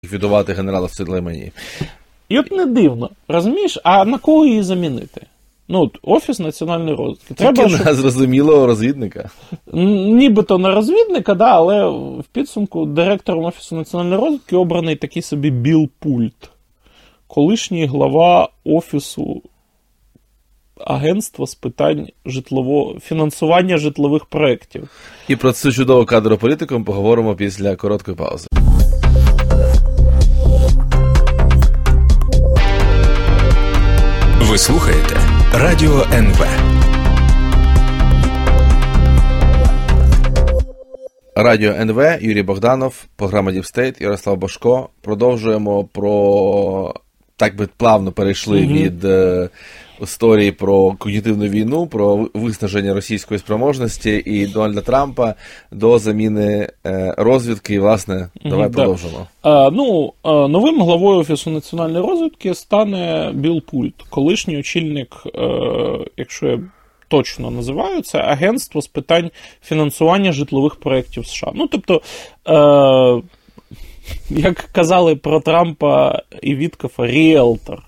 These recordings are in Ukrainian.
ліквідувати генерала Сулеймані. І от не дивно, розумієш, а на кого її замінити? Ну, от, Офіс національної розвідки. Треба, щоб... зрозумілого розвідника. Нібито на розвідника, да, але в підсумку директором Офісу національної розвідки обраний такий собі Білл Пульт, колишній глава Офісу Агентства з питань фінансування житлових проєктів. І про цю чудову кадрову політику поговоримо після короткої паузи. Ви слухаєте Радіо НВ. Радіо НВ, Юрій Богданов, програма Deep State, Ярослав Божко. Продовжуємо про, так би плавно перейшли від історії про когнітивну війну, про виснаження російської спроможності і Дональда Трампа до заміни розвідки. І, власне, давай продовжимо. Новим главою Офісу національної розвідки стане Білл Пульт, колишній очільник, якщо я точно називаю, це Агентство з питань фінансування житлових проєктів США. Ну, тобто, як казали про Трампа і Віткофа, ріелтор.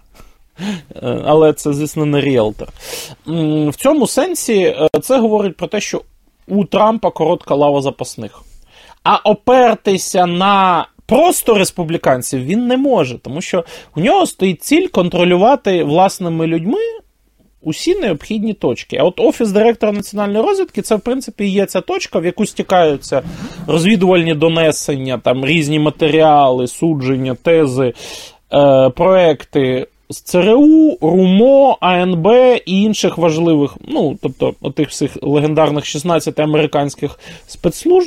Але це, звісно, не ріелтор. В цьому сенсі це говорить про те, що у Трампа коротка лава запасних. А опертися на просто республіканців він не може, тому що у нього стоїть ціль контролювати власними людьми усі необхідні точки. А от Офіс директора національної розвідки, це, в принципі, є ця точка, в яку стікаються розвідувальні донесення, там різні матеріали, судження, тези, проекти з ЦРУ, РУМО, АНБ і інших важливих, ну, тобто, отих всіх легендарних 16 американських спецслужб.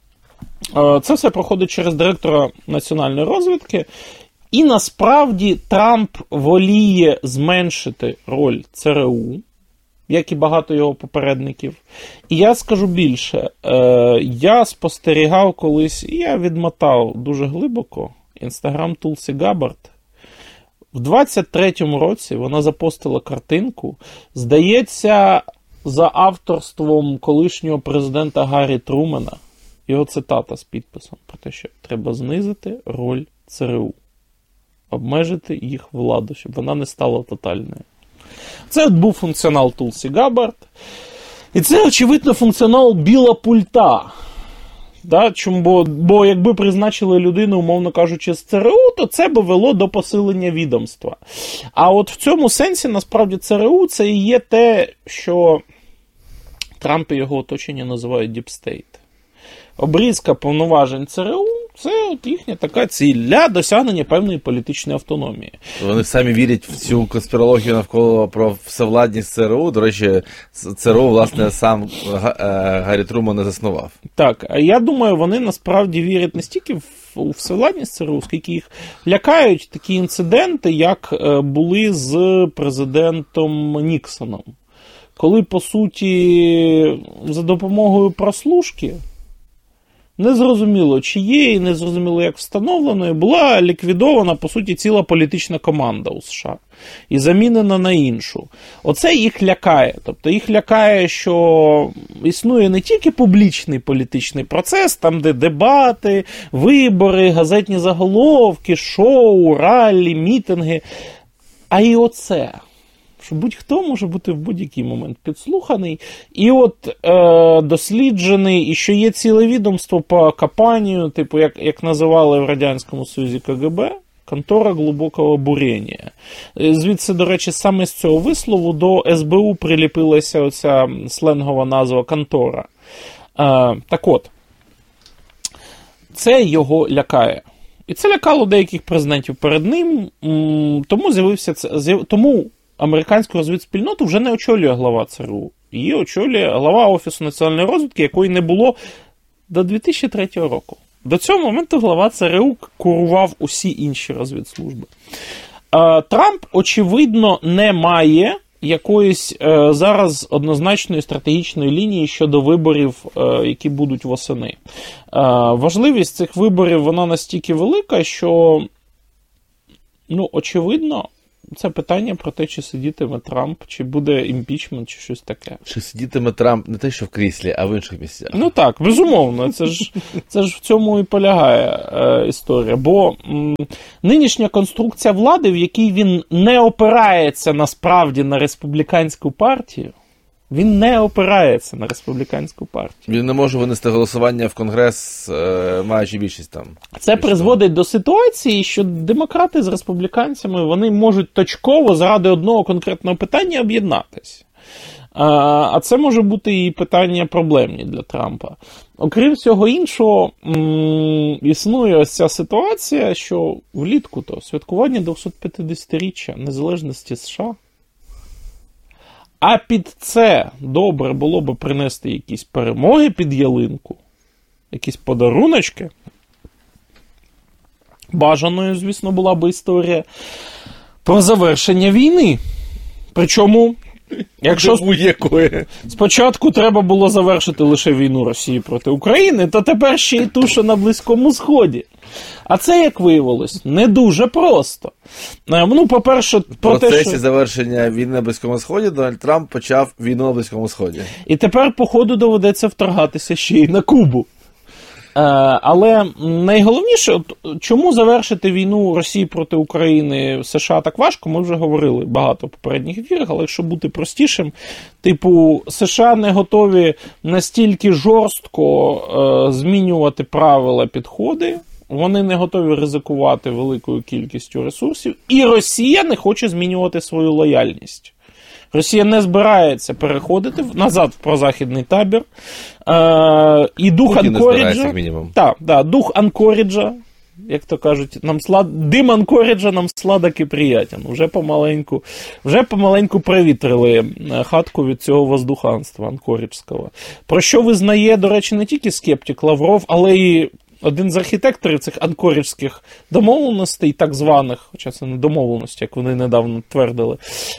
Це все проходить через директора національної розвідки. І насправді Трамп воліє зменшити роль ЦРУ, як і багато його попередників. І я скажу більше, я спостерігав колись, і я відмотав дуже глибоко, інстаграм Тулсі Габбард. В 23-му році вона запостила картинку, здається, за авторством колишнього президента Гаррі Трумена, його цитата з підписом про те, що треба знизити роль ЦРУ, обмежити їх владу, щоб вона не стала тотальною. Це от був функціонал Тулсі Габбард. І це, очевидно, функціонал Біла Пульта. Да? Бо якби призначили людину, умовно кажучи, з ЦРУ, то це би вело до посилення відомства. А от в цьому сенсі, насправді, ЦРУ це і є те, що Трамп і його оточення називають Deep State. Обрізка повноважень ЦРУ – це от їхня така ціль для досягнення певної політичної автономії. Вони самі вірять в цю конспірологію навколо про всевладність ЦРУ. До речі, ЦРУ, власне, сам Гаррі Труман не заснував. Так, а я думаю, вони насправді вірять не стільки у всевладність ЦРУ, скільки їх лякають такі інциденти, як були з президентом Ніксоном. Коли, по суті, за допомогою прослушки, незрозуміло чиєї, незрозуміло як встановленої, була ліквідована, по суті, ціла політична команда у США. І замінена на іншу. Оце їх лякає. Тобто їх лякає, що існує не тільки публічний політичний процес, там де дебати, вибори, газетні заголовки, шоу, раллі, мітинги, а і оце. Що будь-хто може бути в будь-який момент підслуханий. І от досліджений, і що є ціле відомство по копанню, типу, як називали в Радянському Союзі КГБ, контора глибокого буріння. Звідси, до речі, саме з цього вислову до СБУ приліпилася оця сленгова назва контора. Так от, це його лякає. І це лякало деяких президентів перед ним, тому американську розвідспільноту вже не очолює глава ЦРУ. Її очолює глава Офісу національної розвідки, якої не було до 2003 року. До цього моменту глава ЦРУ курував усі інші розвідслужби. Трамп, очевидно, не має якоїсь зараз однозначної стратегічної лінії щодо виборів, які будуть восени. Важливість цих виборів, вона настільки велика, що, очевидно, це питання про те, чи сидітиме Трамп, чи буде імпічмент, чи щось таке. Чи сидітиме Трамп не те, що в кріслі, а в інших місцях. Ну так, безумовно, це ж в цьому і полягає історія. Бо нинішня конструкція влади, в якій він не опирається насправді на республіканську партію, він не опирається на республіканську партію. Він не може винести голосування в Конгрес, маючи більшість там. Це призводить до ситуації, що демократи з республіканцями, вони можуть точково заради одного конкретного питання об'єднатися. А це може бути і питання проблемні для Трампа. Окрім всього іншого, існує ось ця ситуація, що влітку-то святкування 250-річчя незалежності США. А під це добре було б принести якісь перемоги під ялинку, якісь подаруночки. Бажаною, звісно, була б історія про завершення війни. Причому, якщо спочатку треба було завершити лише війну Росії проти України, то тепер ще й ту, що на Близькому Сході. А це, як виявилось, не дуже просто. Ну, по-перше, в процесі завершення війни на Близькому Сході Дональд Трамп почав війну на Близькому Сході. І тепер, походу, доведеться вторгатися ще й на Кубу. Але найголовніше, чому завершити війну Росії проти України в США так важко, ми вже говорили багато в попередніх ефірах, але якщо бути простішим, типу, США не готові настільки жорстко змінювати правила, підходи, вони не готові ризикувати великою кількістю ресурсів, і Росія не хоче змінювати свою лояльність. Росія не збирається переходити назад в прозахідний табір. І дух Анкоріджа... дух Анкоріджа, як то кажуть, дим Анкоріджа нам сладок і приятен. Вже помаленьку привітрили хатку від цього воздуханства анкоріджського. Про що визнає, до речі, не тільки скептик Лавров, але і один з архітекторів цих анкоріджських домовленостей, так званих, хоча це не домовленості, як вони недавно твердили,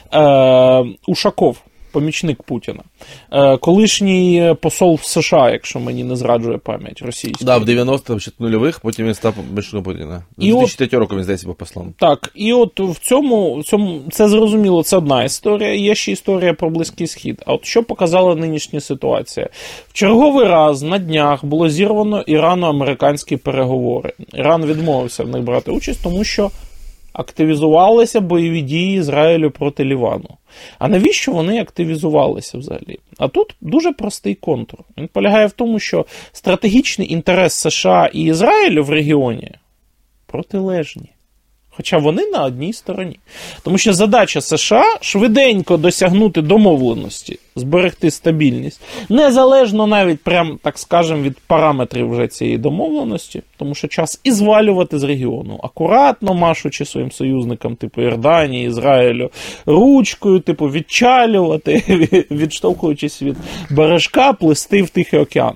Ушаков, помічник Путіна. Колишній посол в США, якщо мені не зраджує пам'ять, російський. Да, в 90-х, нульових, потім він став помічником Путіна. З 2003 року він, здається, був послом. Так, і от в цьому, це зрозуміло, це одна історія, є ще історія про Близький Схід. А от що показала нинішня ситуація? В черговий раз на днях було зірвано ірано-американські переговори. Іран відмовився в них брати участь, тому що активізувалися бойові дії Ізраїлю проти Лівану. А навіщо вони активізувалися взагалі? А тут дуже простий контур. Він полягає в тому, що стратегічний інтерес США і Ізраїлю в регіоні протилежні. Хоча вони на одній стороні. Тому що задача США швиденько досягнути домовленості, зберегти стабільність, незалежно навіть, прям, так скажемо, від параметрів вже цієї домовленості, тому що час і звалювати з регіону, акуратно машучи своїм союзникам, типу Йорданії, Ізраїлю, ручкою, типу відчалювати, відштовхуючись від бережка, плисти в Тихий океан.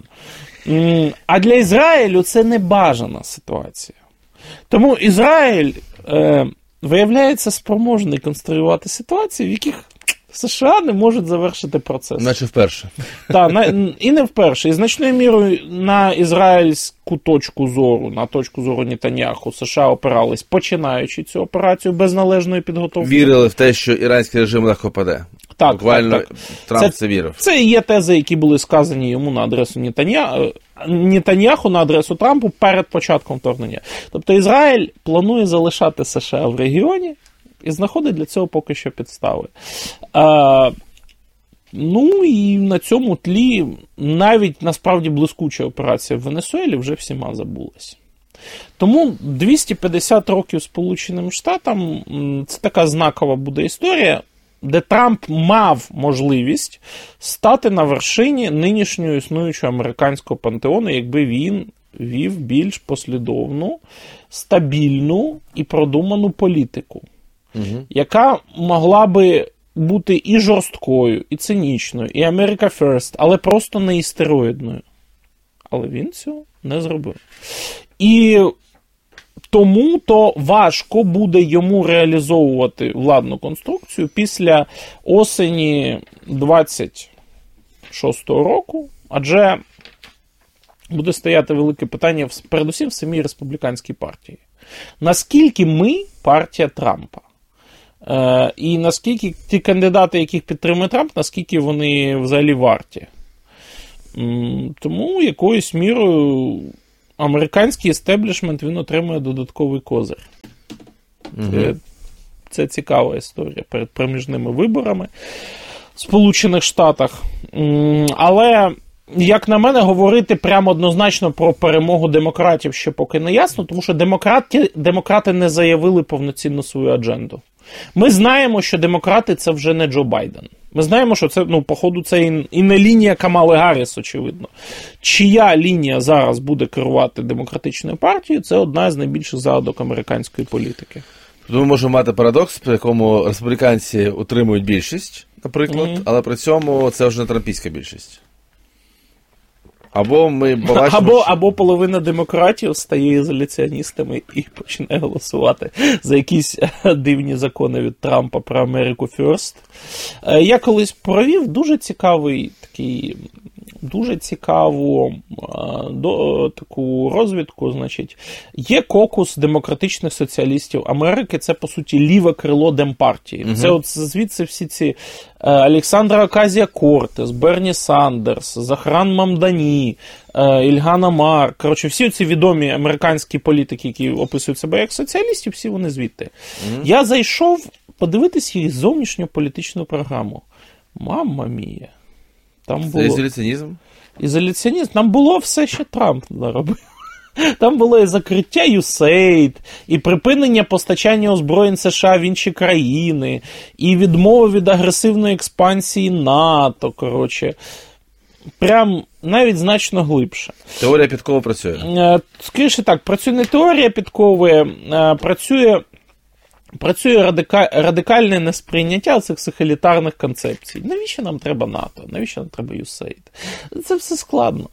А для Ізраїлю це небажана ситуація. Тому Ізраїль виявляється спроможний конструювати ситуації, в яких США не можуть завершити процес. Наче вперше. Так, і не вперше. І значною мірою на ізраїльську точку зору, на точку зору Нетаньяху, США опирались, починаючи цю операцію без належної підготовки. Вірили в те, що іранський режим легко паде. Так, буквально так. Трамп це вірив. Це є тези, які були сказані йому на адресу Нетаньяху, на адресу Трампу перед початком вторгнення. Тобто Ізраїль планує залишати США в регіоні і знаходить для цього поки що підстави. Ну і на цьому тлі навіть насправді блискуча операція в Венесуелі вже всіма забулась. Тому 250 років Сполученим Штатам – це така знакова буде історія, де Трамп мав можливість стати на вершині нинішнього існуючого американського пантеону, якби він вів більш послідовну, стабільну і продуману політику, яка могла би бути і жорсткою, і цинічною, і America First, але просто не істероїдною. Але він цього не зробив. І тому то важко буде йому реалізовувати владну конструкцію після осені 26-го року, адже буде стояти велике питання передусім в самій республіканській партії. Наскільки ми партія Трампа? І наскільки ті кандидати, яких підтримує Трамп, наскільки вони взагалі варті. Тому якоюсь мірою американський естеблішмент, він отримує додатковий козир. Це цікава історія перед проміжними виборами в Сполучених Штатах. Але, як на мене, говорити прямо однозначно про перемогу демократів ще поки не ясно, тому що демократи не заявили повноцінно свою адженду. Ми знаємо, що демократи – це вже не Джо Байден. Ми знаємо, що це, походу, це і не лінія Камали Гарріс, очевидно. Чия лінія зараз буде керувати демократичною партією – це одна з найбільших загадок американської політики. Ми можемо мати парадокс, при якому республіканці утримують більшість, наприклад, але при цьому це вже не трампійська більшість. Або ми побачимо... Або половина демократів стає ізоляціоністами і починає голосувати за якісь дивні закони від Трампа про Америку First. Я колись провів дуже цікаву таку розвідку, значить, є кокус демократичних соціалістів Америки, це, по суті, ліве крило Демпартії. Це от звідси всі ці Олександра Оказія-Кортес, Берні Сандерс, Захран Мамдані, Ільган Омар, коротше, всі ці відомі американські політики, які описують себе як соціалістів, всі вони звідти. Я зайшов подивитися їх зовнішню політичну програму. Мамма мія. Це ізоляціонізм? Ізоляціонізм. Там було все, що Трамп наробив. Там було і закриття USAID, і припинення постачання озброєнь США в інші країни, і відмова від агресивної експансії НАТО, коротше. Прям навіть значно глибше. Теорія підкови працює? Скоріше так, працює не теорія підкови, працює радикальне несприйняття цих елітарних концепцій. Навіщо нам треба НАТО? Навіщо нам треба USAID? Це все складно.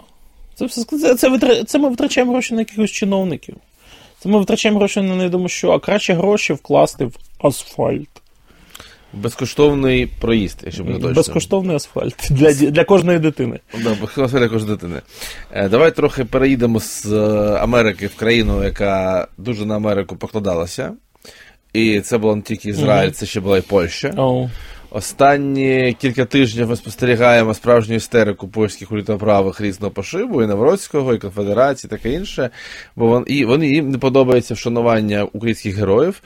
Це ми витрачаємо гроші на якихось чиновників. Це ми витрачаємо гроші на невідомо що, а краще гроші вкласти в асфальт. Безкоштовний проїзд, якщо буде точно. Безкоштовний асфальт для кожної дитини. Так, безкоштовний для кожної дитини. Давай трохи переїдемо з Америки в країну, яка дуже на Америку покладалася. І це було не тільки Ізраїль, це ще була і Польща. Останні кілька тижнів ми спостерігаємо справжню істерику польських улітоправих різного пошибу, і Навроцького, і Конфедерації, таке інше. Бо їм не подобається вшанування українських героїв.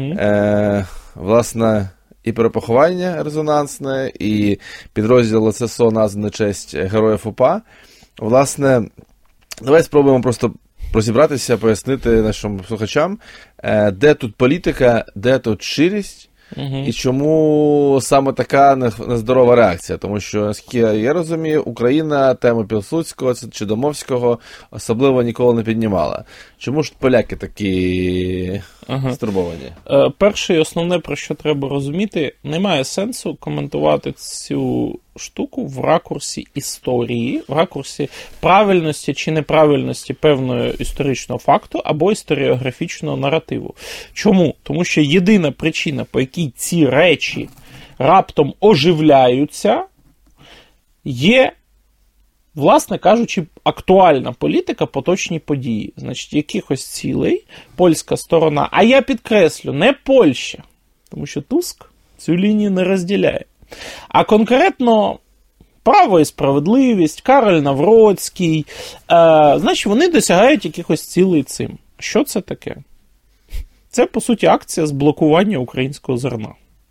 Власне, і перепоховання резонансне, і підрозділ ЛССО названий на честь героїв УПА. Власне, давай спробуємо просто розібратися, пояснити нашим слухачам, де тут політика, де тут щирість, і чому саме така нездорова реакція. Тому що, наскільки я розумію, Україна тему Пілсудського чи Домовського особливо ніколи не піднімала. Чому ж поляки такі стурбовані? Перше і основне, про що треба розуміти, немає сенсу коментувати цю штуку в ракурсі історії, в ракурсі правильності чи неправильності певного історичного факту або історіографічного наративу. Чому? Тому що єдина причина, по якій ці речі раптом оживляються, є, власне кажучи, актуальна політика, поточні події. Значить, якихось цілей польська сторона, а я підкреслю, не Польща, тому що Туск цю лінію не розділяє. А конкретно Право і справедливість, Кароль Навроцький, значить, вони досягають якихось цілей цим. Що це таке? Це, по суті, акція з блокування українського зерна.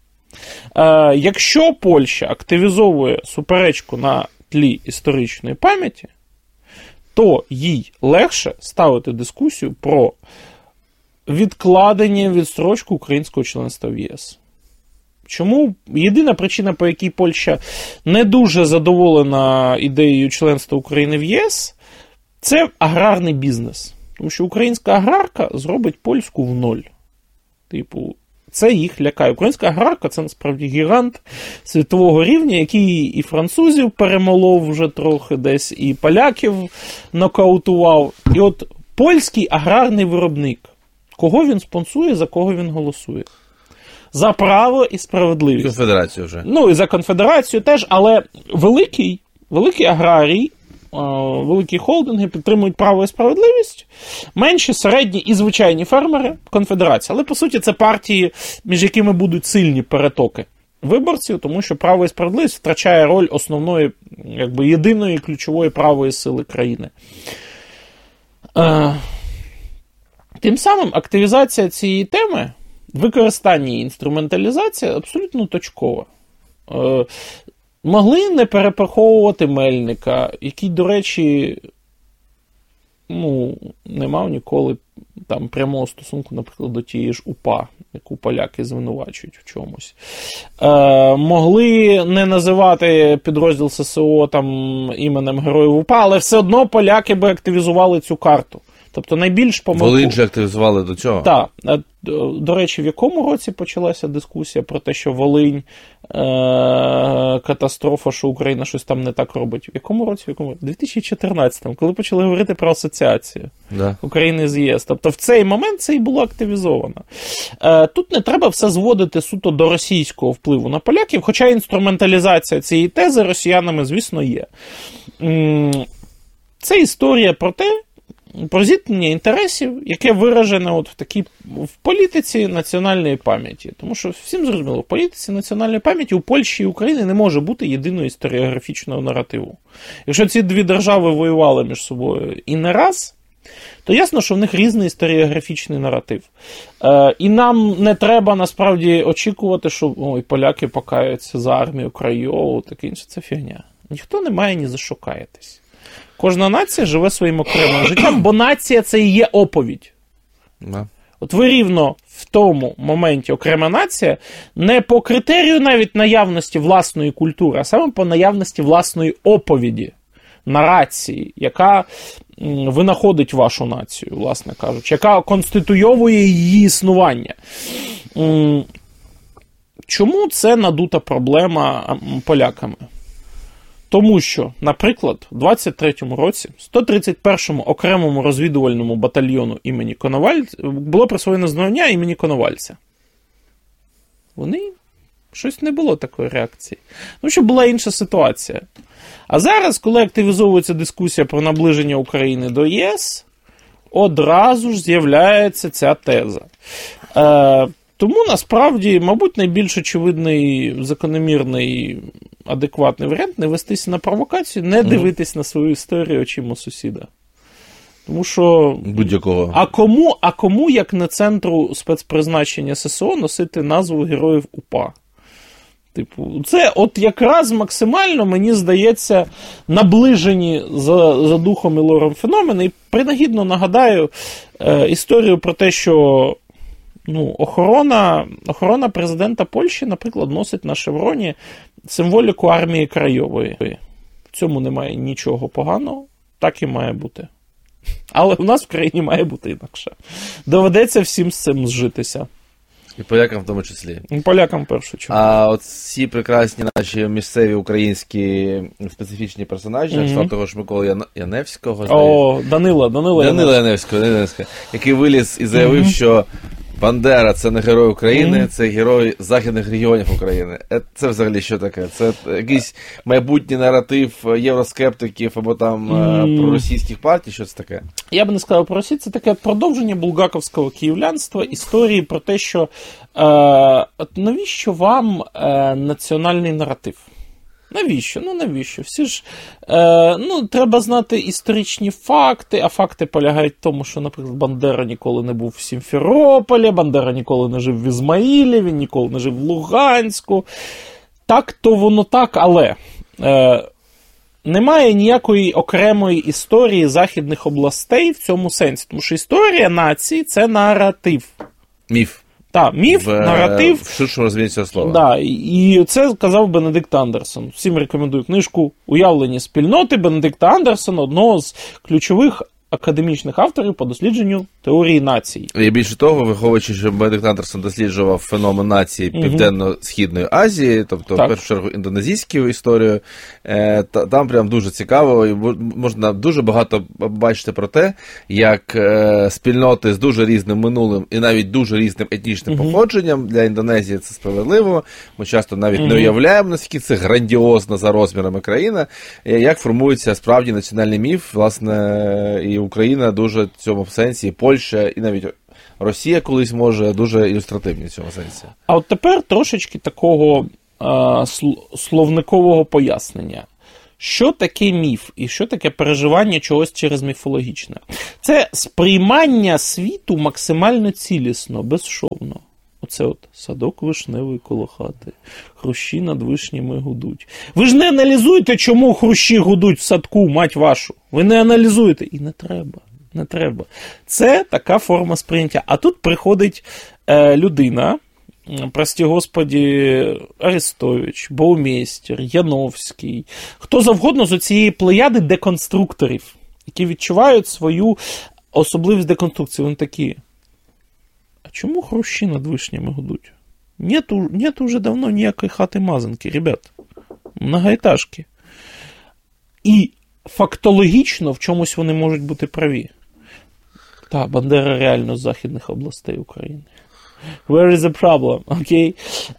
Якщо Польща активізовує суперечку на тлі історичної пам'яті, то їй легше ставити дискусію про відкладення, відстрочку українського членства в ЄС. Чому? Єдина причина, по якій Польща не дуже задоволена ідеєю членства України в ЄС, це аграрний бізнес. Тому що українська аграрка зробить польську в ноль. Типу, це їх лякає. Українська аграрка – це насправді гігант світового рівня, який і французів перемолов вже трохи десь, і поляків нокаутував. І от польський аграрний виробник, кого він спонсує, за кого він голосує? За право і справедливість. Конфедерацію вже. Ну, і за конфедерацію теж, але великий аграрій, великі холдинги підтримують право і справедливість, менші, середні і звичайні фермери – конфедерація. Але, по суті, це партії, між якими будуть сильні перетоки виборців, тому що право і справедливість втрачає роль основної, якби єдиної ключової правої сили країни. Тим самим активізація цієї теми, використання і інструменталізація абсолютно точкова. Могли не перепаховувати Мельника, який, до речі, не мав ніколи там прямого стосунку, наприклад, до тієї ж УПА, яку поляки звинувачують в чомусь. Могли не називати підрозділ ССО там іменем Героїв УПА, але все одно поляки би активізували цю карту. Тобто найбільш помилку... Волинь же активізували до цього. Так. До речі, в якому році почалася дискусія про те, що Волинь катастрофа, що Україна щось там не так робить? В якому році? 2014-му, коли почали говорити про асоціацію України з ЄС. Тобто в цей момент це і було активізовано. Тут не треба все зводити суто до російського впливу на поляків, хоча інструменталізація цієї тези росіянами, звісно, є. Це історія про зіткнення інтересів, яке виражене от в політиці національної пам'яті. Тому що всім зрозуміло, в політиці національної пам'яті у Польщі і Україні не може бути єдиного історіографічного наративу. Якщо ці дві держави воювали між собою і не раз, то ясно, що в них різний історіографічний наратив. І нам не треба насправді очікувати, що поляки покаються за армію Крайову, таке інше. Це фігня. Ніхто не має ні за що каятись. Кожна нація живе своїм окремим життям, бо нація – це і є оповідь. От ви рівно в тому моменті окрема нація не по критерію навіть наявності власної культури, а саме по наявності власної оповіді, нарації, яка винаходить вашу націю, власне кажучи, яка конституйовує її існування. Чому це надута проблема поляками? Тому що, наприклад, у 23-му році 131-му окремому розвідувальному батальйону імені Коновальця було присвоєно звання імені Коновальця. Щось не було такої реакції. Тому що була інша ситуація. А зараз, коли активізовується дискусія про наближення України до ЄС, одразу ж з'являється ця теза. Тому, насправді, мабуть, найбільш очевидний, закономірний, адекватний варіант – не вестися на провокацію, не дивитись на свою історію очима сусіда. Тому що... Будь-якого. А кому, як не центру спецпризначення ССО, носити назву Героїв УПА? Це от якраз максимально, мені здається, наближені за духом і лором феномени. І принагідно нагадаю історію про те, що охорона президента Польщі, наприклад, носить на шевроні символіку армії Крайової. В цьому немає нічого поганого, так і має бути. Але у нас в країні має бути інакше. Доведеться всім з цим зжитися. І полякам в тому числі. І полякам в першу чергу. А от ці прекрасні наші місцеві українські специфічні персонажі, mm-hmm. того ж Миколи Яневського. Данила Яневського, який виліз і заявив, що Бандера – це не герой України, це герой західних регіонів України. Це взагалі що таке? Це якийсь майбутній наратив євроскептиків або там проросійських партій? Що це таке? Я би не сказав про Росію. Це таке продовження булгаковського київлянства, історії про те, що навіщо вам національний наратив? Навіщо? Навіщо? Всі ж, треба знати історичні факти, а факти полягають в тому, що, наприклад, Бандера ніколи не був в Сімферополі, Бандера ніколи не жив в Ізмаїлі, він ніколи не жив в Луганську. Так, то воно так, але немає ніякої окремої історії західних областей в цьому сенсі, тому що історія нації – це наратив. Міф. Так, міф, наратив. В ширшому розумінні цього слова. Да, і це казав Бенедикт Андерсон. Всім рекомендую книжку «Уявлення спільноти» Бенедикта Андерсона, одного з ключових академічних авторів по дослідженню теорії націй. І більше того, враховуючи, що Бенедикт Андерсон досліджував феномен нації Південно-Східної Азії, тобто, в першу чергу, індонезійську історію, там прям дуже цікаво, і можна дуже багато бачити про те, як спільноти з дуже різним минулим і навіть дуже різним етнічним походженням, для Індонезії це справедливо, ми часто навіть не уявляємо, наскільки це грандіозна за розмірами країна, як формується справді національний міф, власне, і Україна дуже в цьому сенсі, і Польща, і навіть Росія колись може дуже ілюстративні в цьому сенсі. А от тепер трошечки такого словникового пояснення. Що таке міф і що таке переживання чогось через міфологічне? Це сприймання світу максимально цілісно, безшовно. Оце от садок вишневий коло хати, хрущі над вишнями гудуть. Ви ж не аналізуєте, чому хрущі гудуть в садку, мать вашу. Ви не аналізуєте. І не треба. Не треба. Це така форма сприйняття. А тут приходить людина, прості господі, Арестович, Баумейстер, Яновський, хто завгодно з оцієї плеяди деконструкторів, які відчувають свою особливість деконструкції. Вони такі: а чому хрущі над вишнями гудуть? Нет уже давно ніякої хати-мазанки, ребят. Многоетажки. І фактологічно в чомусь вони можуть бути праві. Та, Бандера реально з західних областей України. Where is the problem? Окей?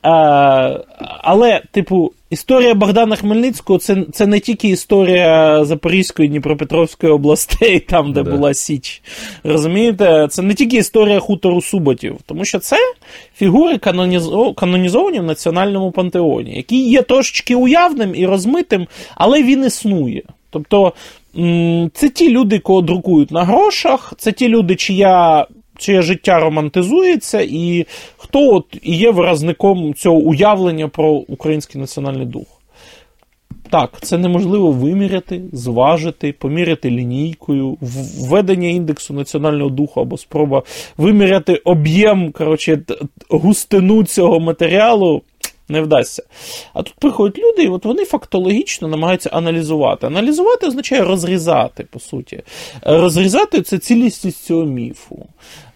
Але, типу, історія Богдана Хмельницького це не тільки історія Запорізької, Дніпропетровської областей, там, де була Січ. Розумієте? Це не тільки історія хутору Суботів, тому що це фігури канонізовані в національному пантеоні, які є трошечки уявним і розмитим, але він існує. Тобто, це ті люди, кого друкують на грошах, це ті люди, чиє життя романтизується, і хто от і є виразником цього уявлення про український національний дух. Так, це неможливо виміряти, зважити, поміряти лінійкою, введення індексу національного духу або спроба виміряти об'єм, густину цього матеріалу не вдасться. А тут приходять люди, і от вони фактологічно намагаються аналізувати. Аналізувати означає розрізати, по суті. Розрізати – це цілісність цього міфу.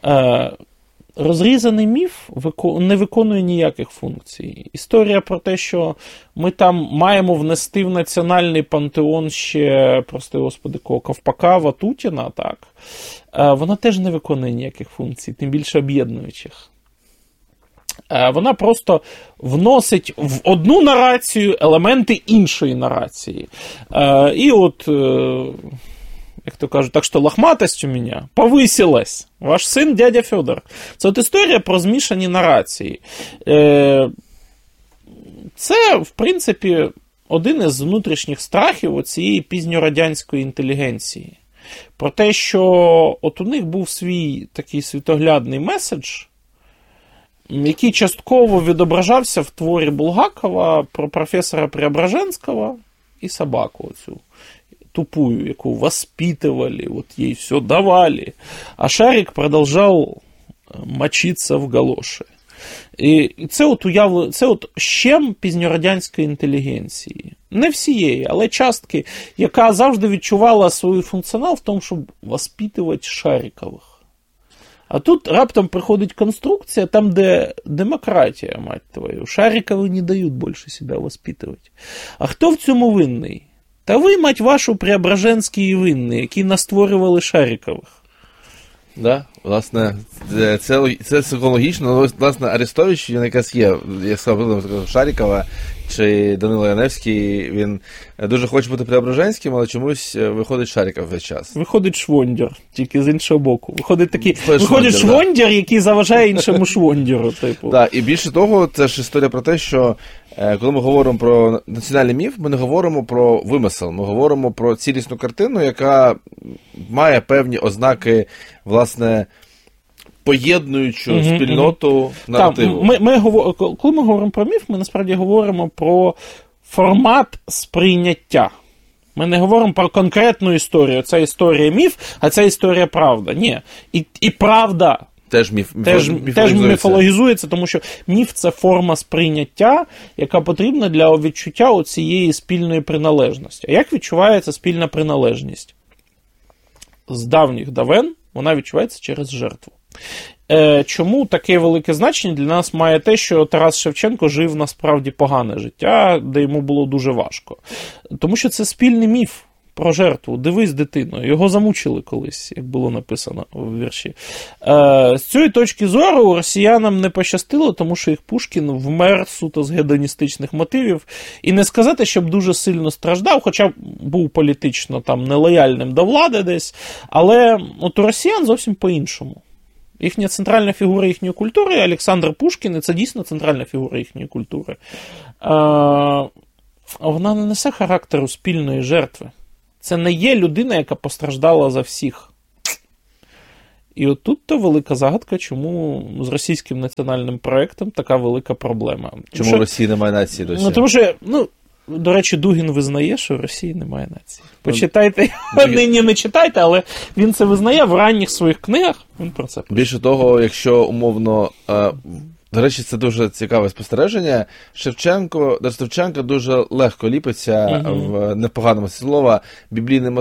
Розрізаний міф не виконує ніяких функцій. Історія про те, що ми там маємо внести в національний пантеон ще, прости господи, Ковпака, Ватутіна, так, вона теж не виконує ніяких функцій, тим більше об'єднуючих. Вона просто вносить в одну нарацію елементи іншої нарації. І от, як то кажуть, так що лохматость у мене повисилась. Ваш син дядя Федор. Це от історія про змішані нарації. Це, в принципі, один із внутрішніх страхів оцієї пізньорадянської інтелігенції. Про те, що от у них був свій такий світоглядний меседж, який частково відображався в творі Булгакова про професора Преображенського і собаку оцю тупую, яку воспитывали, вот ей все давали, а Шарик продовжав мочитися в галоші. І це от щем пізньорадянської інтелігенції. Не всієї, але частки, яка завжди відчувала свій функціонал в тому, щоб воспитувати Шарикових. А тут раптом приходить конструкція, там, де демократія, мать твою. Шарикови не дають більше себе воспитувати. А хто в цьому винний? Та ви, мать вашу, Преображенські і винні, які настворювали Шарикових. Да, власне, це психологічно. Власне, Арестович, він якраз є, я сказав, Шарикова чи Данило Яневський, він дуже хоче бути Преображенським, але чомусь виходить Шариков весь час. Виходить Швондер, тільки з іншого боку. Виходить Швондер, який заважає іншому Швондеру. Типу. Так, і більше того, це ж історія про те, що коли ми говоримо про національний міф, ми не говоримо про вимисел, ми говоримо про цілісну картину, яка має певні ознаки, власне, поєднуючу спільноту наративу. Коли ми говоримо про міф, ми насправді говоримо про формат сприйняття. Ми не говоримо про конкретну історію. Ця історія міф, а ця історія правда. Ні. І правда теж міфологізується, тому що міф – це форма сприйняття, яка потрібна для відчуття цієї спільної приналежності. А як відчувається спільна приналежність? з давніх давен вона відчувається через жертву. Чому таке велике значення для нас має те, що Тарас Шевченко жив насправді погане життя, де йому було дуже важко? Тому що це спільний міф про жертву. Дивись, дитино, його замучили колись, як було написано в вірші. З цієї точки зору росіянам не пощастило, тому що їх Пушкін вмер суто з гедоністичних мотивів. І не сказати, щоб дуже сильно страждав, хоча був політично там нелояльним до влади десь, але от у росіян зовсім по-іншому. Їхня центральна фігура їхньої культури, Олександр Пушкін, і це дійсно центральна фігура їхньої культури. Вона не несе характеру спільної жертви. Це не є людина, яка постраждала за всіх. І отут-то велика загадка, чому з російським національним проєктом така велика проблема. Чому в Росії немає нації досі? Тому що, до речі, Дугін визнає, що в Росії немає нації. Почитайте, нині не читайте, але він це визнає в ранніх своїх книгах, він про це пише. Більше того, якщо умовно... До речі, це дуже цікаве спостереження. До Шевченка дуже легко ліпиться в непоганому слова біблійний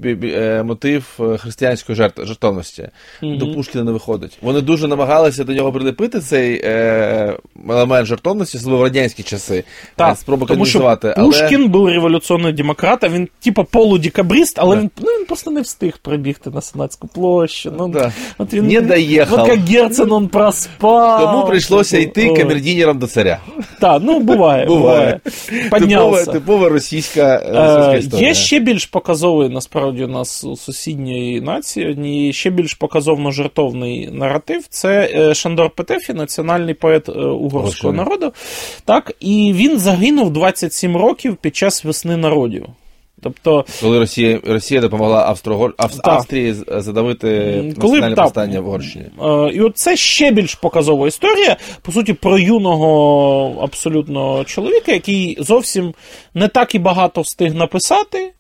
мотив християнської жертовності. До Пушкіна не виходить. Вони дуже намагалися до нього прилепити цей елемент жертовності, особливо в радянські часи. Так, тому що Пушкін був революційний демократ, а він типу полудекабрист, але він просто не встиг прибігти на Сенатську площу. От він не доїхав. От як Герцен он проспав. Тому прийшлося йти камердінером до царя. Так, буває. Піднявся. Типова російська історія. Є ще більш показовий, насправді, у нас у сусідньої нації, ще більш показовно-жертовний наратив. Це Шандор Петефі, національний поет угорського народу. Так, і він загинув 27 років під час весни народів. Тобто, коли Росія допомогла Австрії задавити національне повстання в Угорщині. І от це ще більш показова історія, по суті, про юного абсолютно чоловіка, який зовсім не так і багато встиг написати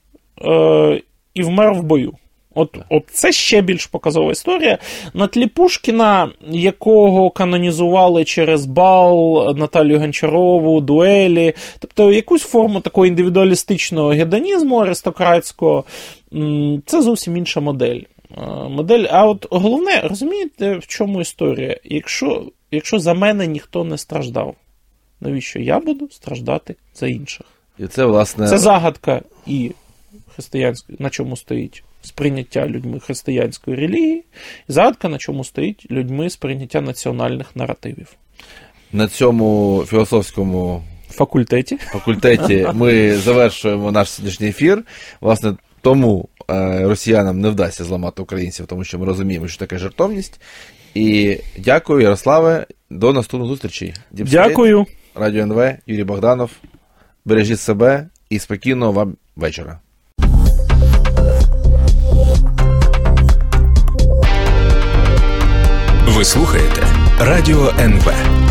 і вмер в бою. От це ще більш показова історія. На тлі Пушкіна, якого канонізували через бал, Наталію Гончарову, дуелі, тобто якусь форму такого індивідуалістичного гедонізму аристократського, це зовсім інша модель. А от головне, розумієте, в чому історія? Якщо за мене ніхто не страждав, навіщо я буду страждати за інших? І це, власне... Це загадка і християнської, на чому стоїть сприйняття людьми християнської релігії, і загадка, на чому стоїть людьми сприйняття національних наративів. На цьому філософському факультеті ми завершуємо наш сьогоднішній ефір. Власне, тому росіянам не вдасться зламати українців, тому що ми розуміємо, що таке жертовність. І дякую, Ярославе. До наступної зустрічі. Дякую. Радіо НВ, Юрій Богданов. Бережіть себе і спокійного вам вечора. Ви слухаєте Радіо НВ.